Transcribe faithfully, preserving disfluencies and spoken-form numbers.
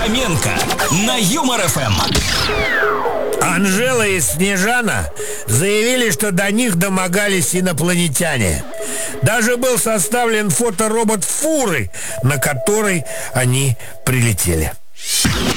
Фоменко на Юмор эф эм. Анжела и Снежана заявили, что до них домогались инопланетяне. Даже был составлен фоторобот фуры, на которой они прилетели.